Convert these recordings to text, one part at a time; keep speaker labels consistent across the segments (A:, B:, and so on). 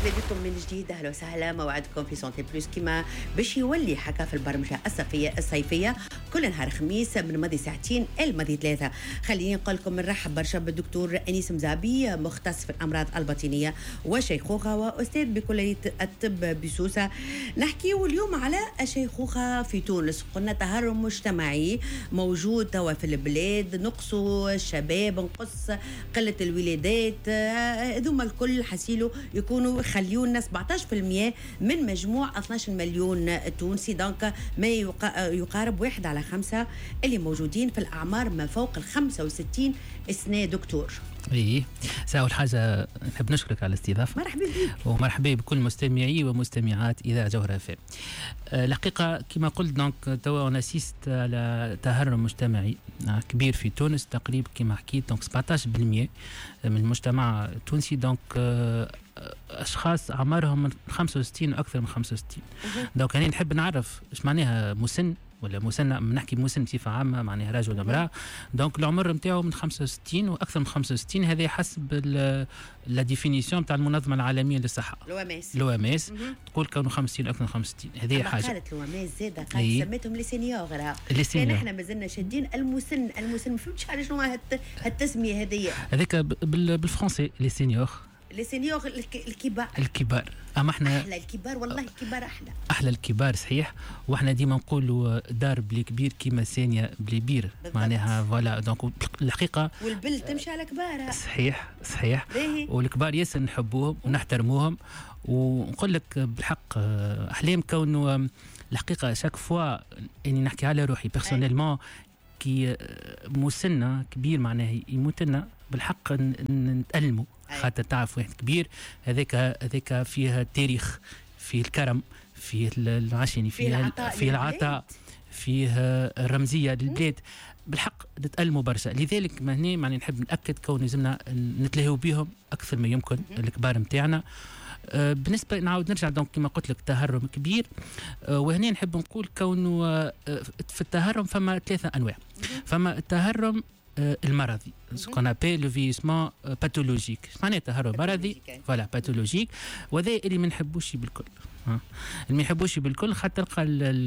A: مرحبا بكم من جديد. اهلا وسهلا. موعدكم في سونتي بلوس كما باش يولي حكا في البرمجه الصيفيه كل نهار خميس من ماضي ساعتين الماضي ثلاثه. خليني نقول لكم نرحب برشا بالدكتور انيس مزابي، مختص في الامراض الباطنيه والشيخوخه واستاذ بكليه الطب بسوسه. نحكيو اليوم على الشيخوخه في تونس. قلنا تهرم مجتمعي موجود توا في البلاد، نقصوا الشباب، نقص قله الولادات، هذوما الكل حسيلو يكونوا يخليونا 17% من مجموع 12 مليون تونسي، دونك ما يقارب 1 على 5 اللي موجودين في الأعمار ما فوق 65 سنة. دكتور
B: ايه، أول حاجة نحب نشكرك على الاستضافة.
A: مرحبا بك
B: ومرحبا بكل مستمعي ومستمعات إذاعة جوهرة FM. الحقيقة كما قلت دونك توا ناسيست على تهرم مجتمعي كبير في تونس، تقريبا كما حكيت دونك 17% من المجتمع التونسي، دونك أشخاص أعمارهم من 65 وأكثر من 65. دونك أنا نحب نعرف إيش معناها مسن ولا مسنة. نحكي مسن بصفة عامة معناها راجل ولا امرأة. دونك العمر نتاعو من 65 وأكثر من 65، هذا حسب لا ديفينيسيون تاع المنظمة العالمية للصحة الOMS تقول كانوا 50 أكثر من 65. هذه حاجة
A: قالت الOMS زادة، قالت سميتهم لي سينيور. كان احنا مازلنا شادين المسن ما فهمتش على شنو هالتسمية هذه.
B: هذاك بالفرنسي لي سينيور الكبار. اما احنا
A: احلى الكبار، والله الكبار
B: احلى الكبار صحيح. واحنا ديما نقولوا دار بلي كبير كيما ثانيه بلي بير، معناها فوالا. دونك الحقيقه
A: والبلد تمشي على كبارها.
B: صحيح والكبار ياسر نحبوهم ونحترموهم. ونقول لك بالحق احلام كونه الحقيقه شاك فوا اني نحكي على روحي بيرسونيلمون كي مسنة كبير معناه يموتنا بالحق نتألموا، خاطر تعرف واحد كبير هذاك فيها تاريخ، فيه الكرم، فيه العشاني، فيه العطاء، فيه الرمزية للبلاد. بالحق نتألموا برشا. لذلك ما هنا معني نحب نأكد كون لازمنا نتلهوا بهم أكثر ما يمكن الكبار متاعنا. بالنسبة نعاود نرجع دونك كما قلت لك تهرم كبير. وهنا نحب نقول كونه في التهرم فما 3 أنواع. فما التهرم المرضي سكون ابي لو فيسمون باثولوجيك. معناها تهرم مرضي فوالا باثولوجيك، وهذا اللي ما نحبوش بالكل. اللي ما يحبوش بالكل خاطر تلقى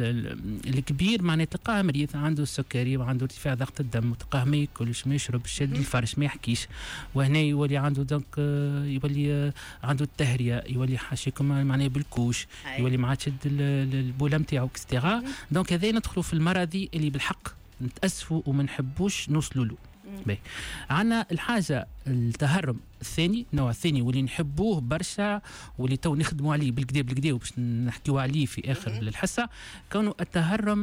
B: الكبير معناها تلقاه مريض عنده السكري وعنده ارتفاع ضغط الدم، وتلقاه ما ياكلش ما يشربش، شد الفرش ما يحكيش، وهنا يولي عنده دونك يولي عنده التهريه، يولي حاشيكم معناها بالكوش، يولي ما عادش شد البوله نتاعو اكسترا. دونك هذا ندخلوا في المرضي اللي بالحق نتأسفوا وما نحبوش نوصلوا له. عنا الحاجة التهرم الثاني، النوع الثاني واللي نحبوه برشا واللي تو نخدموا عليه بالكدا وباش نحكيوا عليه في آخر الحصة، كونه التهرم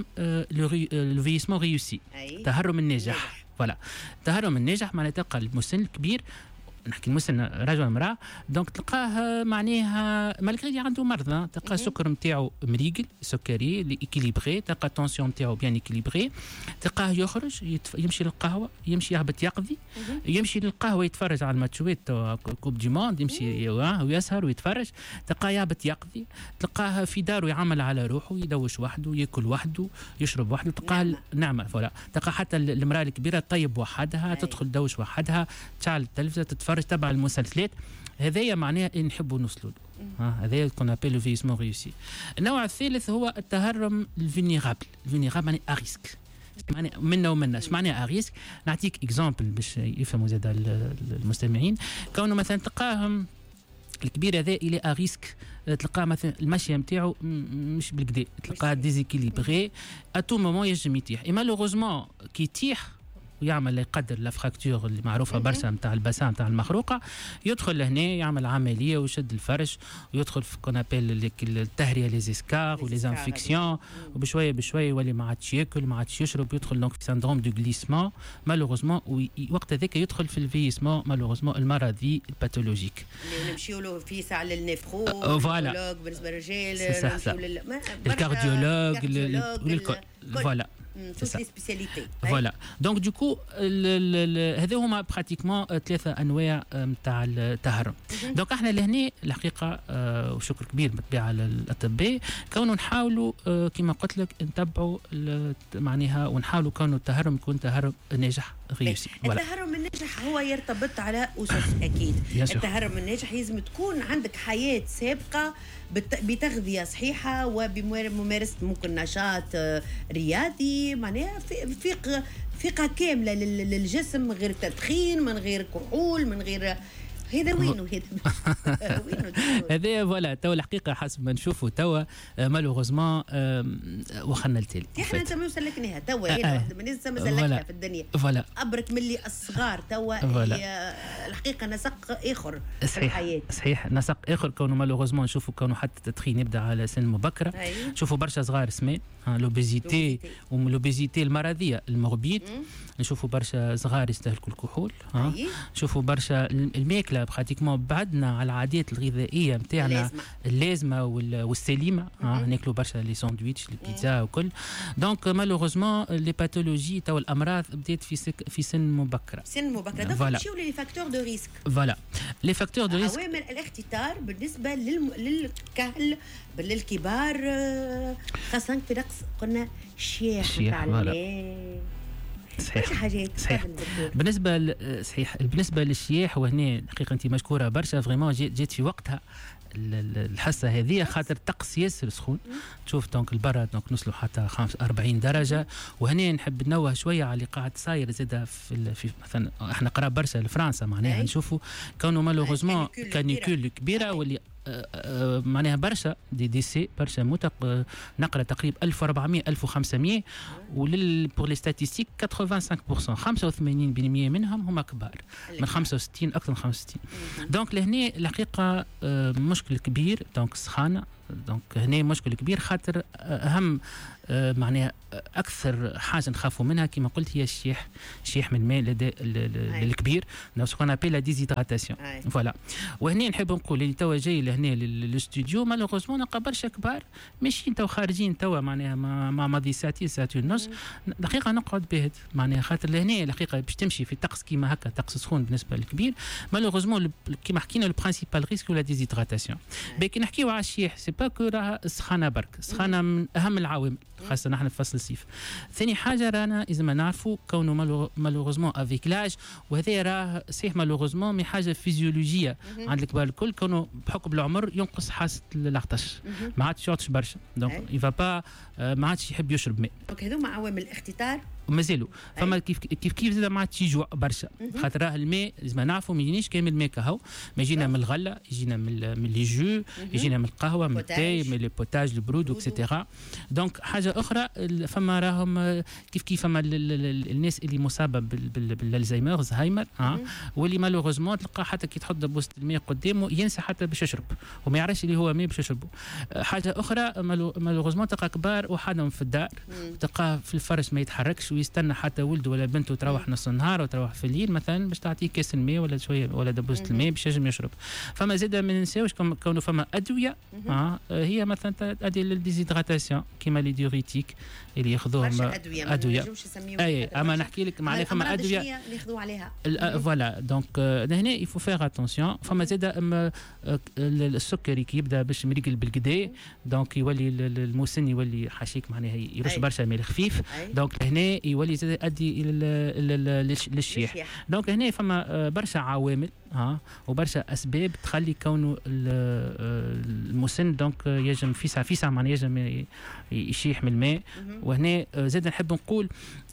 B: لو فيسمون ريوسي، التهرم الناجح. فوالا التهرم الناجح معناها تلقى المسن الكبير، نحكي المسن رجل امرأة، دونك تلقاه معناها مالغري عنده مرض، تلقى السكر نتاعو مريقل، سكري اكيليبري، تلقى التونسيون نتاعو بيان اكيليبري، تلقاه يخرج يمشي للقهوة، يمشي يهبط يقضي، يمشي للقهوة يتفرج على الماتشوات كوب دي موند، يمشي ويسهر ويتفرج، تلقاه يهبط يقضي، تلقاه في داره يعمل على روحه، يدوش وحده، ياكل وحده، يشرب وحده، تلقاه نعمة فوالا. تلقى حتى المرأة الكبيرة طيب وحدها، تدخل دوش وحدها، تشعل التلفزة، تتفرج، تبع المسلسلات. هذايا معناه نحبوا نوصلوا له. هذايا كون ابل لو فيسمون ريوسي. النوع الثالث هو التهرم الفينيرابل معناه اريسك، معناه منا ومنا. اش معناه اريسك؟ نعطيك اكزامبل باش يفهموا زاد المستمعين. كونه مثلا تلقاهم الكبير هذا الى اريسك، تلقاه مثلا المشيه نتاعو مش بالكدا، تلقاه ديزيكيليبري اتو مومون ينجم يطيح. اي مالوغوزمون كي يطيح ويعمل يقدر لا فراكتور اللي معروفه برشا نتاع البسام نتاع المخروقه، يدخل لهنا يعمل عمليه ويشد الفرش ويدخل في كون ابل التهريه لي زيسكار ولي انفيكسيون، وبشويه يولي ما عادش ياكل ما عادش يشرب، يدخل دونك في سندروم دو غليسمون مالوغوزمون، وقت هذاك يدخل في الفيسمون مالوغوزمون المرضي الباثولوجيك اللي
A: نمشيو له في ساعه للنيفرو
B: فوالا
A: بالنسبه للرجال،
B: الكارديولوج والكل فوالا
A: toutes les spécialités.
B: Voilà. Donc du coup هذا هما براتيكمون 3 انواع نتاع التهرم. دونك احنا لهنا الحقيقه وشكر كبير بالطبيعه للاطباء كونوا نحاولوا كما قلت لك نتبعوا معناها ونحاولوا كونوا التهرم يكون تهرم ناجح réussi.
A: التهرم الناجح هو يرتبط على أسس أكيد. التهرم الناجح لازم تكون عندك حياة سابقة بتغذية صحيحة وبممارسة ممكن نشاط رياضي، معناها ثقة كاملة للجسم، من غير تدخين، من غير كحول، من غير هذا وينه
B: هذا فوالا. توا الحقيقه حسب ما نشوفوا توا مالوغوزمون وخلنا التالي
A: احنا انت ما وصلكناها توا هي واحده من الناس مازالتها في الدنيا
B: فوالا
A: ابرك من اللي الصغار توا هي الحقيقه نسق اخر في الحياه.
B: صحيح نسق اخر، كونه مالوغوزمون نشوفوا كونه حتى التدخين يبدا على سن مبكره. نشوفوا برشا صغار سمان لوبيزيتي ولوبيزيتي المرضيه المغبيط. نشوفوا برشا صغار يستهلكوا الكحول. نشوفوا برشا الماكله براتيكمون بعدنا على العادات الغذائيه نتاعنا اللازمه والسليمه. ناكلوا برشا لي ساندويتش البيتزا وكل. دونك مالوغوزمون لي باثولوجي تو الامراض بدات في سن مبكره.
A: دونك نمشيو لي فاكتور دو ريسك.
B: فوالا لي فاكتور دو ريسك،
A: عوامل الاختطار بالنسبه للكهل للكبار، خاصه في رقص قلنا الشيخ نتاع
B: صحيح. بالنسبه للشياح، وهنا الحقيقه انت مشكوره برشا فريمون، جيت في وقتها الحصه هذه، خاطر الطقس ياسر سخون. تشوف دونك البرد دونك نوصلوا حتى 45 درجه. وهنا نحب ننوه شويه على اللي قاعد صاير زاده في مثلا احنا قراب برشا لفرنسا، معناها نشوفوا كونه مالوغوزمون كانيكول كبيره واللي معناها برشا دي سي برشا نقرا تقريبا 1400 1500 بور لي ستاتيستيك 85% 85% منهم هما كبار من 65 اكثر من 65. دونك لهنا الحقيقه مشكل كبير. دونك السخانه دونك هنا مشكل كبير، خاطر اهم معناها اكثر حاجه نخافوا منها كما قلت هي الشيح من الماء للكبير، نفس كون ابي لا ديزيدراتاسيون. فوالا. وهنا نحب نقول اللي توا جاي لهنا للاستوديو مالوغوزمون نلقى برشا كبار ماشيين توا خارجين توا معناها مع ماضي ساعتين ونص دقيقه نقعد باهت، معناها خاطر لهنا الحقيقه باش تمشي في طقس كيما هكا طقس سخون بالنسبه للكبير مالوغوزمون كيما حكينا لو برينسيبال ريسك ولا ديزيدراتاسيون. باكي نحكيو على الشيح سي با كو راه السخانه برك، السخانه من اهم العوامل خاصة نحن في فصل الصيف. ثاني حاجة رانا إذا ما نعرفوا كونه مالوغوزمون افيك لاج، وهذا راه صحيح مالوغوزمون مي حاجة فيزيولوجية عند الكبار الكل، كونه بحكم العمر ينقص حاسة العطش، ما عادش يعطش برشا، دونك يفا با ما عادش يحب يشرب ماء.
A: دونك هذوما عوامل الاختطار
B: ومازالوا فما كيف زاد ما عادش يجوع برشا، خاطر راه الماء لازم نعرفوا ما يجينيش كامل الماء كهو، ما يجينا من الغله، يجينا من لي جو، يجينا من القهوه، من التاي، من لي بوتاج البرود اكسيتيرا. دونك حاجه اخرى فما راهم كيف فما الناس اللي مصابه بالالزهايمر واللي مالوغوزمون تلقى حتى كي تحط بوسط الماء قدامه ينسى حتى باش يشرب وما يعرفش اللي هو ماء باش يشربه. حاجه اخرى مالوغوزمون تلقى كبار وحدهم في الدار تلقاه في الفرش ما يتحركش ويستنى حتى ولده ولا بنته تروح نص النهار وتروح في الليل مثلا باش تعطيه كاس الماء ولا شويه ولا دبوسه الماء باش ينجم يشرب. فما زاد ما ننساوش كونه فما ادويه هي مثلا تؤدي للديزيدراتاسيون كيما لي ديوريتيك اللي ياخذوهم ادويه اي اما نحكي لك معناها فما ادويه
A: اللي ياخذوا عليها
B: فوالا. دونك هنا يفو فيغ اتونسيون. فما زاد السكري كي يبدا باش مريقل بالكدا دونك يولي المسن يولي حاشيك معناها يرش برشا ماء خفيف دونك هنا يولي زاد يؤدي للشيح. دونك هنا فما برشا عوامل وبرشا اسباب تخلي كونه المسن دونك يجم في ساعه معناها يجم يشيح من الماء. وهنا زاد نحب نقول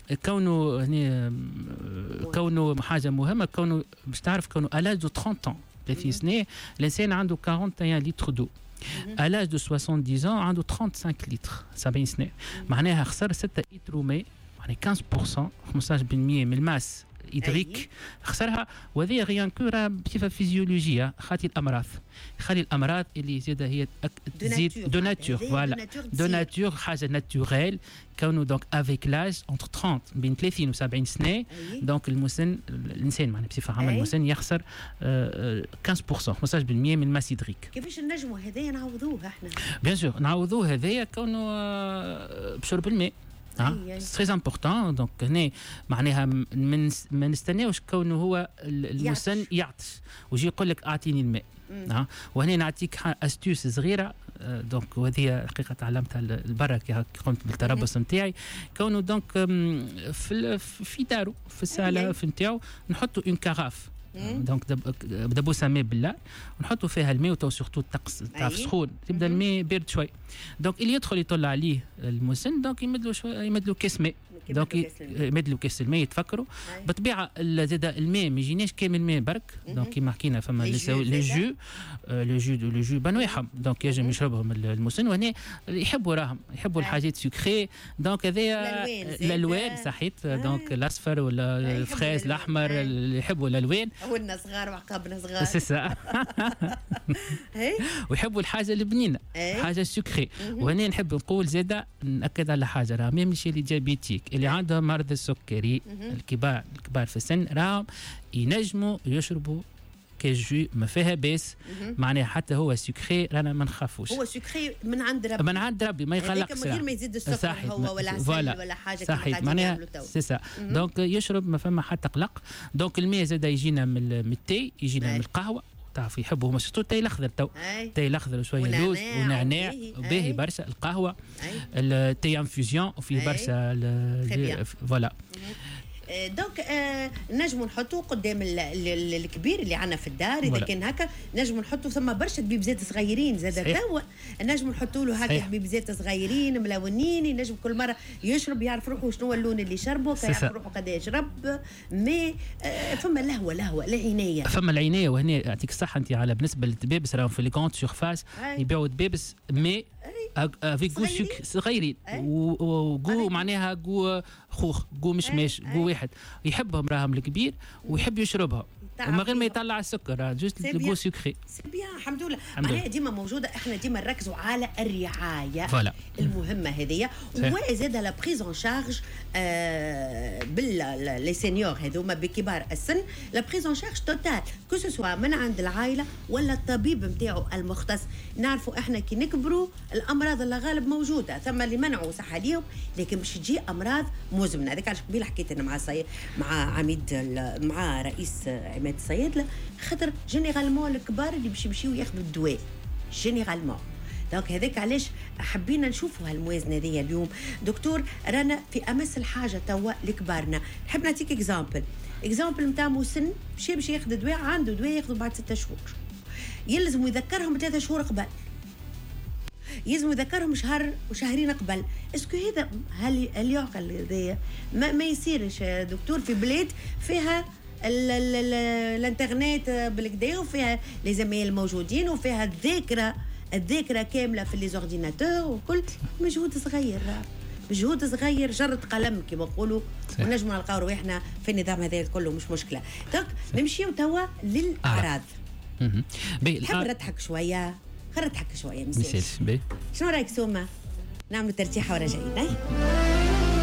B: كونه حاجه مهمه، كونه باش تعرف كونه الاج دو 30 ans 30 سنه الانسان عنده 41 لتر دو، à l'âge de 70 ans عنده 35 لتر 70 سنه معناها خسر 6 لتر ماء، يعني 15% من الماس إدريك خسرها. وهذه غيان كورة بصفة فيزيولوجية خاطي الأمراض اللي زادة هي تزيد دو ناتور فوالا دو ناتور حاجة ناتوريل كونه دونك افيك لاج انتر 30 بين 30 و 70 سنة دونك الإنسان معناها بصفة عامة المسن يخسر 15% من الماس إدريك.
A: كيفاش نجموا هذايا نعوضوه احنا؟
B: بيان سور نعوضوه هذايا كونه بشرب الماء سي تري امبورطون. دونك هنا معناها ما نستناوش كونه هو المسن يعطش ويجي يقول لك اعطيني الماء. وهنا نعطيك استيوس صغيره دونك وهذه حقيقه تعلمتها البرا كي قمت بالتربص نتاعي، كونه دونك في دارو في الساله في نتاعو نحطوا اون كاراف دونك دبوسه ماء بالله ونحطوا فيها الماء وتو سورتو الطقس تاع سخون تبدا الماء بارد شوي، دونك اللي يدخل يطلع عليه المسن دونك يمدلو شوي يمدلو كاس ماء، دونك يمدلو كاس الماء يتفكروا بالطبيعه زاد الماء ما يجيناش كامل ماء برك، دونك كيما حكينا فما لي جو بنواحهم دونك يجم يشربهم المسن، وهنا يحبوا الحاجات سكري، دونك هذايا الالوان صحيت دونك الاصفر ولا الفريز الاحمر اللي يحبوا الالوان
A: ولنا صغار وعقابنا صغار
B: سي ويحبوا الحاجه البنينه حاجه سكري. وهنا نحب نقول زاده ناكد على حاجه، راه ميم شي اللي ديابيتيك اللي عندهم مرض السكري الكبار في السن راهم ينجموا يشربوا كاجو ما فيها باس، معناها حتى هو سكري رانا ما نخافوش،
A: هو سكري من عند ربي
B: ما يقلقش
A: من غير ما يزيد السكر هو ولا عسل ولا حاجه
B: صحيح معناها سي سا دونك يشرب ما فما حتى قلق. دونك الماء زاد يجينا من التاي يجينا من القهوه، تعرف يحبوا هما سورتو التاي الاخضر، التاي الاخضر وشويه لوز ونعناع باهي برشا، القهوه التاي انفيوزيون وفيه برشا فوالا.
A: دونك نجموا نحطوه قدام الكبير اللي عندنا في الدار اذا كان هكا، نجموا نحطوا ثم برشا دبيبزات صغيرين زاد توا نجموا نحطوا له هكا دبيبزات صغيرين ملونين، ينجم كل مره يشرب يعرف روحه شنو اللون اللي يشربه، يعرف روحه قد يشرب. مي فما لهوه العنايه،
B: فما العنايه. وهنا يعطيك الصحه انت على بالنسبه للدبابس راهم في لي كونت سورفاس يبيعوا دبابس مي افيك جو سكر صغيرين وجو معناها جو خوخ جو مشماش جو واحد يحبهم راهم الكبير ويحب يشربها ومن غير ما يطلع السكر جوست جو سكري.
A: سي بيان الحمد لله معناها ديما موجوده. احنا ديما نركزوا على الرعايه المهمه هذه، وزاد لا بريز اون شارج لي سينيور هذوما بكبار السن، لا بريز اون شارج توتال كو سوا من عند العائله ولا الطبيب نتاعو المختص. نعرفوا احنا كي نكبروا الامراض اللي غالب موجوده، ثم اللي منعوا صح عليهم لكن باش تجي امراض مزمنه. هذاك علاش قبيله حكيت انا مع مع رئيس عماد الصيادله، خاطر جينيرالمون الكبار اللي باش يمشيو ياخذوا الدواء جينيرالمون. دونك هذاك علاش حبينا نشوفوا هالموازنه هذيا اليوم. دكتور رانا في امس الحاجه توا لكبارنا. نحب نعطيك اكزامبل نتاع مسن باش ياخذ دواء، عنده دواء ياخذه بعد 6 شهور، يلزم يذكرهم 3 شهور قبل، يلزم يذكرهم شهر وشهرين قبل. اسكو هذا هل يعقل؟ هذايا ما يصيرش دكتور في بلاد فيها الانترنت بالكدا وفيها لي زمايل الموجودين وفيها الذاكره كامله في لي زورديناتور وكل. مجهود صغير جرة قلم كما نقولوا ونجموا نلقاو رواحنا في النظام هذا كله مش مشكله. دونك نمشيو توا للاعراض. نحب نضحك شويه، خلينا نضحك شويه مساج.
B: شنو
A: رايك سوما؟ نعملوا ترتيحه وراجعين.